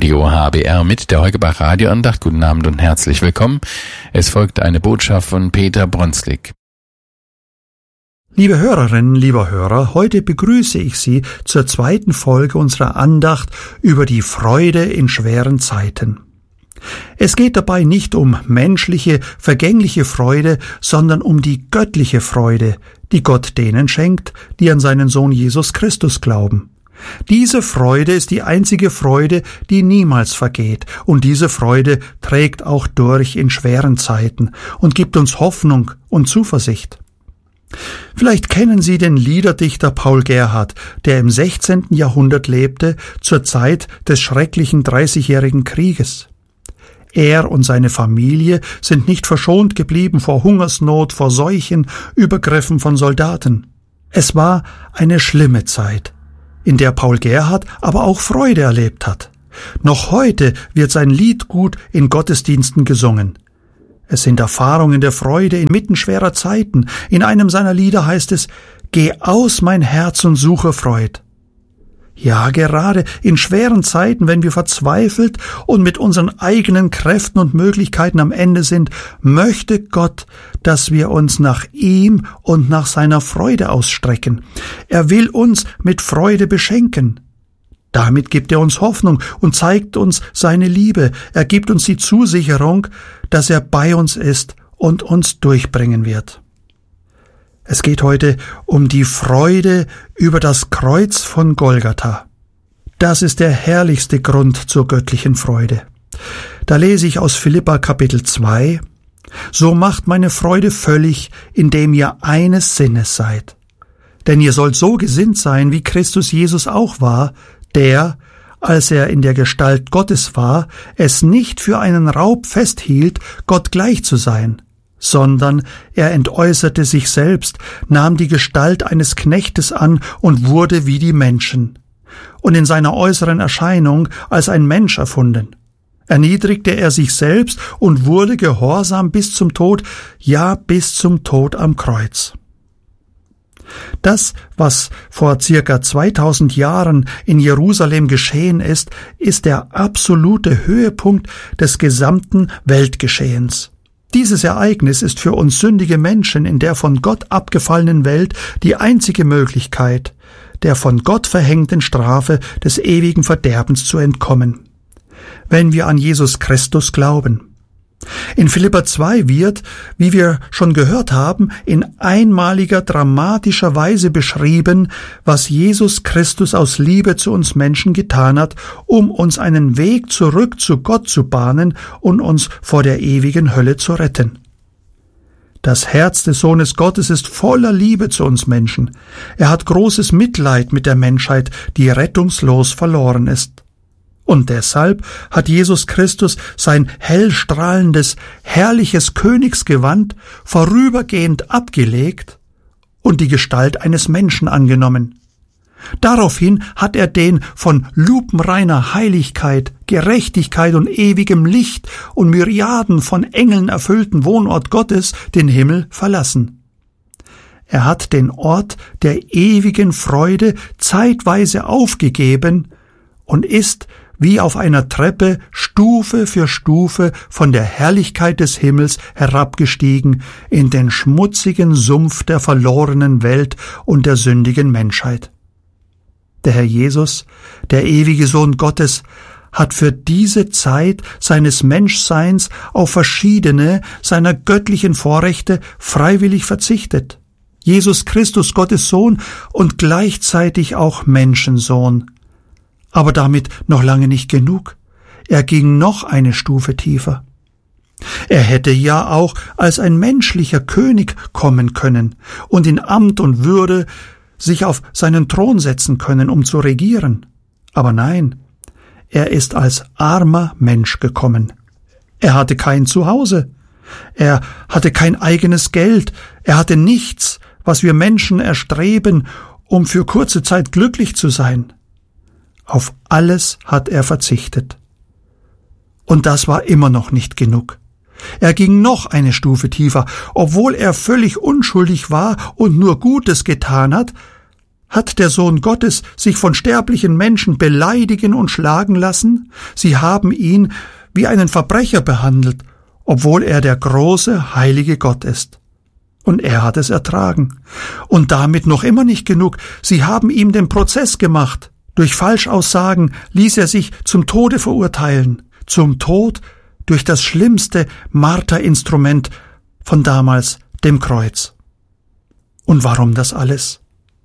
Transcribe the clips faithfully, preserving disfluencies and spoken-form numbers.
Radio H B R mit der Heugebach Radioandacht. Guten Abend und herzlich willkommen. Es folgt eine Botschaft von Peter Bronslik. Liebe Hörerinnen, lieber Hörer, heute begrüße ich Sie zur zweiten Folge unserer Andacht über die Freude in schweren Zeiten. Es geht dabei nicht um menschliche, vergängliche Freude, sondern um die göttliche Freude, die Gott denen schenkt, die an seinen Sohn Jesus Christus glauben. Diese Freude ist die einzige Freude, die niemals vergeht, und diese Freude trägt auch durch in schweren Zeiten und gibt uns Hoffnung und Zuversicht. Vielleicht kennen Sie den Liederdichter Paul Gerhardt, der im sechzehnten Jahrhundert lebte, zur Zeit des schrecklichen Dreißigjährigen Krieges. Er und seine Familie sind nicht verschont geblieben vor Hungersnot, vor Seuchen, Übergriffen von Soldaten. Es war eine schlimme Zeit, in der Paul Gerhardt aber auch Freude erlebt hat. Noch heute wird sein Liedgut in Gottesdiensten gesungen. Es sind Erfahrungen der Freude inmitten schwerer Zeiten. In einem seiner Lieder heißt es: »Geh aus, mein Herz, und suche Freud.« Ja, gerade in schweren Zeiten, wenn wir verzweifelt und mit unseren eigenen Kräften und Möglichkeiten am Ende sind, möchte Gott, dass wir uns nach ihm und nach seiner Freude ausstrecken. Er will uns mit Freude beschenken. Damit gibt er uns Hoffnung und zeigt uns seine Liebe. Er gibt uns die Zusicherung, dass er bei uns ist und uns durchbringen wird. Es geht heute um die Freude über das Kreuz von Golgatha. Das ist der herrlichste Grund zur göttlichen Freude. Da lese ich aus Philipper Kapitel zwei: »So macht meine Freude völlig, indem ihr eines Sinnes seid. Denn ihr sollt so gesinnt sein, wie Christus Jesus auch war, der, als er in der Gestalt Gottes war, es nicht für einen Raub festhielt, Gott gleich zu sein, sondern er entäußerte sich selbst, nahm die Gestalt eines Knechtes an und wurde wie die Menschen, und in seiner äußeren Erscheinung als ein Mensch erfunden. Erniedrigte er sich selbst und wurde gehorsam bis zum Tod, ja bis zum Tod am Kreuz.« Das, was vor circa zweitausend Jahren in Jerusalem geschehen ist, ist der absolute Höhepunkt des gesamten Weltgeschehens. Dieses Ereignis ist für uns sündige Menschen in der von Gott abgefallenen Welt die einzige Möglichkeit, der von Gott verhängten Strafe des ewigen Verderbens zu entkommen, wenn wir an Jesus Christus glauben. In Philipper zwei wird, wie wir schon gehört haben, in einmaliger dramatischer Weise beschrieben, was Jesus Christus aus Liebe zu uns Menschen getan hat, um uns einen Weg zurück zu Gott zu bahnen und uns vor der ewigen Hölle zu retten. Das Herz des Sohnes Gottes ist voller Liebe zu uns Menschen. Er hat großes Mitleid mit der Menschheit, die rettungslos verloren ist. Und deshalb hat Jesus Christus sein hellstrahlendes, herrliches Königsgewand vorübergehend abgelegt und die Gestalt eines Menschen angenommen. Daraufhin hat er den von lupenreiner Heiligkeit, Gerechtigkeit und ewigem Licht und Myriaden von Engeln erfüllten Wohnort Gottes, den Himmel, verlassen. Er hat den Ort der ewigen Freude zeitweise aufgegeben und ist wie auf einer Treppe Stufe für Stufe von der Herrlichkeit des Himmels herabgestiegen in den schmutzigen Sumpf der verlorenen Welt und der sündigen Menschheit. Der Herr Jesus, der ewige Sohn Gottes, hat für diese Zeit seines Menschseins auf verschiedene seiner göttlichen Vorrechte freiwillig verzichtet. Jesus Christus, Gottes Sohn und gleichzeitig auch Menschensohn. Aber damit noch lange nicht genug. Er ging noch eine Stufe tiefer. Er hätte ja auch als ein menschlicher König kommen können und in Amt und Würde sich auf seinen Thron setzen können, um zu regieren. Aber nein, er ist als armer Mensch gekommen. Er hatte kein Zuhause. Er hatte kein eigenes Geld. Er hatte nichts, was wir Menschen erstreben, um für kurze Zeit glücklich zu sein. Auf alles hat er verzichtet. Und das war immer noch nicht genug. Er ging noch eine Stufe tiefer. Obwohl er völlig unschuldig war und nur Gutes getan hat, Hat der Sohn Gottes sich von sterblichen Menschen beleidigen und schlagen lassen? Sie haben ihn wie einen Verbrecher behandelt, obwohl er der große, heilige Gott ist. Und er hat es ertragen. Und damit noch immer nicht genug. Sie haben ihm den Prozess gemacht. Durch Falschaussagen ließ er sich zum Tode verurteilen. Zum Tod durch das schlimmste Marterinstrument von damals, dem Kreuz. Und warum das alles?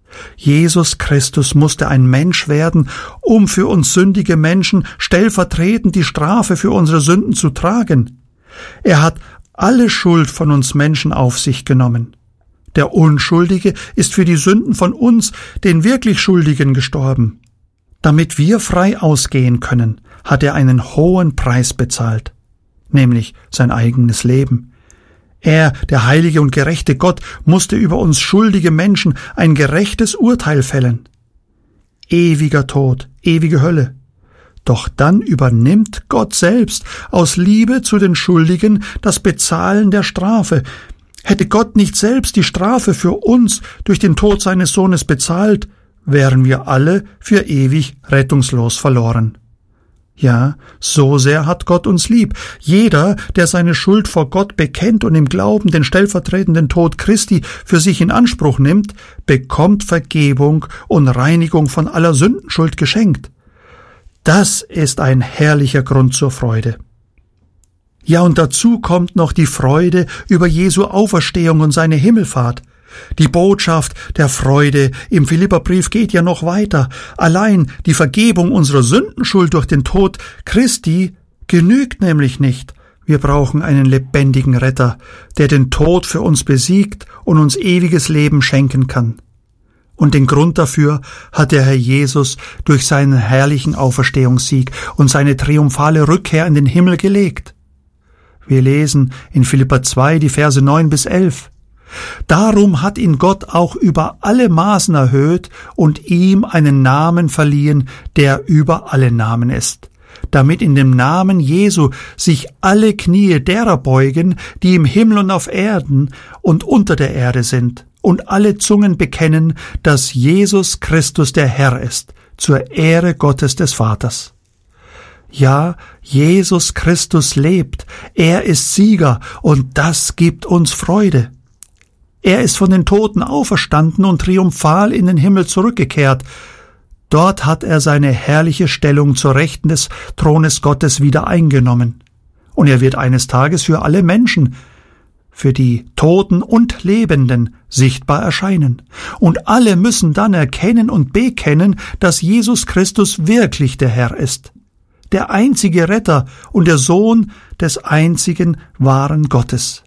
Jesus Christus musste ein Mensch werden, um für uns sündige Menschen stellvertretend die Strafe für unsere Sünden zu tragen. Er hat alle Schuld von uns Menschen auf sich genommen. Der Unschuldige ist für die Sünden von uns, den wirklich Schuldigen, gestorben. Damit wir frei ausgehen können, hat er einen hohen Preis bezahlt, nämlich sein eigenes Leben. Er, der heilige und gerechte Gott, musste über uns schuldige Menschen ein gerechtes Urteil fällen. Ewiger Tod, ewige Hölle. Doch dann übernimmt Gott selbst aus Liebe zu den Schuldigen das Bezahlen der Strafe. Hätte Gott nicht selbst die Strafe für uns durch den Tod seines Sohnes bezahlt, wären wir alle für ewig rettungslos verloren. Ja, so sehr hat Gott uns lieb. Jeder, der seine Schuld vor Gott bekennt und im Glauben den stellvertretenden Tod Christi für sich in Anspruch nimmt, bekommt Vergebung und Reinigung von aller Sündenschuld geschenkt. Das ist ein herrlicher Grund zur Freude. Ja, und dazu kommt noch die Freude über Jesu Auferstehung und seine Himmelfahrt. Die Botschaft der Freude im Philipperbrief geht ja noch weiter. Allein die Vergebung unserer Sündenschuld durch den Tod Christi genügt nämlich nicht. Wir brauchen einen lebendigen Retter, der den Tod für uns besiegt und uns ewiges Leben schenken kann. Und den Grund dafür hat der Herr Jesus durch seinen herrlichen Auferstehungssieg und seine triumphale Rückkehr in den Himmel gelegt. Wir lesen in Philipper zwei die Verse neun bis elf. Darum hat ihn Gott auch über alle Maßen erhöht und ihm einen Namen verliehen, der über alle Namen ist, damit in dem Namen Jesu sich alle Knie derer beugen, die im Himmel und auf Erden und unter der Erde sind, und alle Zungen bekennen, dass Jesus Christus der Herr ist, zur Ehre Gottes des Vaters. Ja, Jesus Christus lebt, er ist Sieger, und das gibt uns Freude. Er ist von den Toten auferstanden und triumphal in den Himmel zurückgekehrt. Dort hat er seine herrliche Stellung zur Rechten des Thrones Gottes wieder eingenommen. Und er wird eines Tages für alle Menschen, für die Toten und Lebenden, sichtbar erscheinen. Und alle müssen dann erkennen und bekennen, dass Jesus Christus wirklich der Herr ist, der einzige Retter und der Sohn des einzigen wahren Gottes.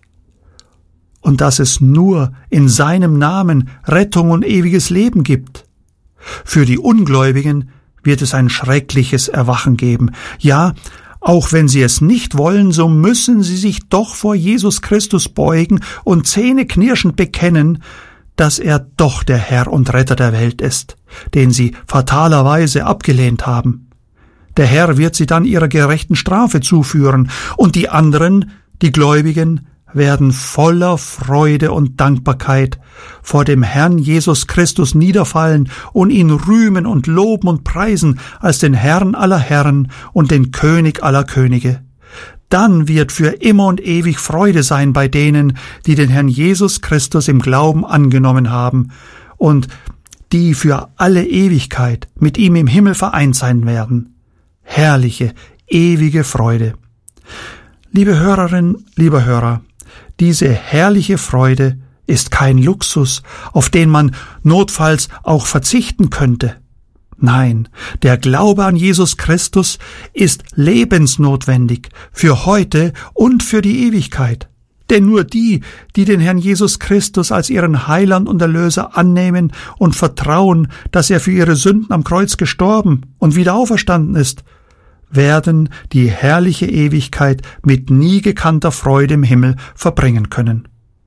Und dass es nur in seinem Namen Rettung und ewiges Leben gibt. Für die Ungläubigen wird es ein schreckliches Erwachen geben. Ja, auch wenn sie es nicht wollen, so müssen sie sich doch vor Jesus Christus beugen und zähneknirschend bekennen, dass er doch der Herr und Retter der Welt ist, den sie fatalerweise abgelehnt haben. Der Herr wird sie dann ihrer gerechten Strafe zuführen, und die anderen, die Gläubigen, werden voller Freude und Dankbarkeit vor dem Herrn Jesus Christus niederfallen und ihn rühmen und loben und preisen als den Herrn aller Herren und den König aller Könige. Dann wird für immer und ewig Freude sein bei denen, die den Herrn Jesus Christus im Glauben angenommen haben und die für alle Ewigkeit mit ihm im Himmel vereint sein werden. Herrliche, ewige Freude. Liebe Hörerin, lieber Hörer, diese herrliche Freude ist kein Luxus, auf den man notfalls auch verzichten könnte. Nein, der Glaube an Jesus Christus ist lebensnotwendig für heute und für die Ewigkeit. Denn nur die, die den Herrn Jesus Christus als ihren Heiland und Erlöser annehmen und vertrauen, dass er für ihre Sünden am Kreuz gestorben und wieder auferstanden ist, werden die herrliche Ewigkeit mit nie gekannter Freude im Himmel verbringen können.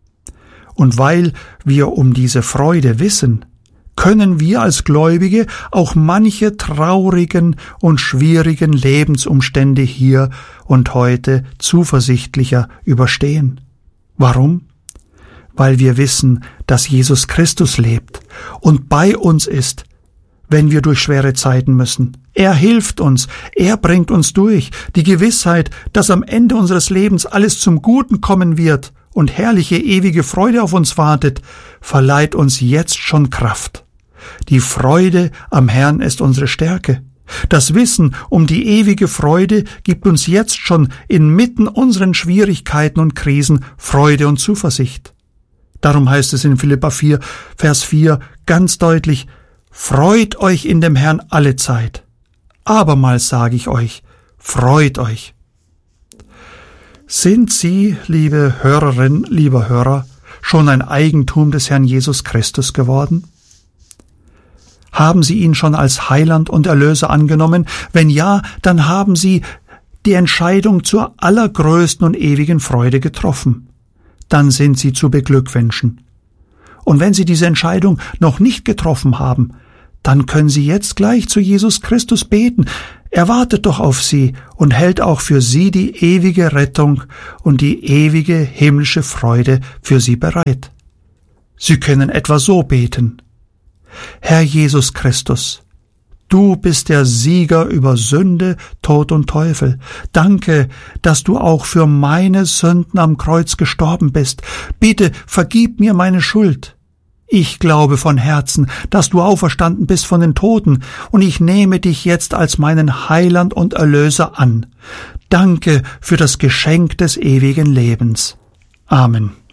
Und weil wir um diese Freude wissen, können wir als Gläubige auch manche traurigen und schwierigen Lebensumstände hier und heute zuversichtlicher überstehen. Warum? weil wir wissen, dass Jesus Christus lebt und bei uns ist, wenn wir durch schwere Zeiten müssen. Er hilft uns, er bringt uns durch. Die Gewissheit, dass am Ende unseres Lebens alles zum Guten kommen wird und herrliche ewige Freude auf uns wartet, verleiht uns jetzt schon Kraft. Die Freude am Herrn ist unsere Stärke. Das Wissen um die ewige Freude gibt uns jetzt schon inmitten unseren Schwierigkeiten und Krisen Freude und Zuversicht. Darum heißt es in Philipper vier, Vers vier ganz deutlich: Freut euch in dem Herrn alle Zeit. Abermals sage ich euch, freut euch. Sind Sie, liebe Hörerin, lieber Hörer, schon ein Eigentum des Herrn Jesus Christus geworden? Haben Sie ihn schon als Heiland und Erlöser angenommen? Wenn ja, dann haben Sie die Entscheidung zur allergrößten und ewigen Freude getroffen. Dann sind Sie zu beglückwünschen. Und wenn Sie diese Entscheidung noch nicht getroffen haben, dann können Sie jetzt gleich zu Jesus Christus beten. Er wartet doch auf Sie und hält auch für Sie die ewige Rettung und die ewige himmlische Freude für Sie bereit. Sie können etwa so beten: Herr Jesus Christus, du bist der Sieger über Sünde, Tod und Teufel. Danke, dass du auch für meine Sünden am Kreuz gestorben bist. Bitte vergib mir meine Schuld. Ich glaube von Herzen, dass du auferstanden bist von den Toten, und ich nehme dich jetzt als meinen Heiland und Erlöser an. Danke für das Geschenk des ewigen Lebens. Amen.